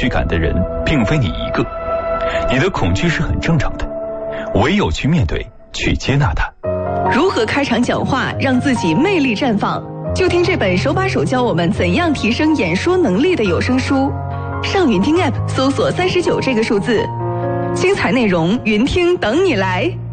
惧感的人并非你一个，你的恐惧是很正常的，唯有去面对，去接纳它。 如何开场讲话让自己魅力绽放？就听这本手把手教我们怎样提升演说能力的有声书。上云听 App 搜索39这个数字，精彩内容云听等你来。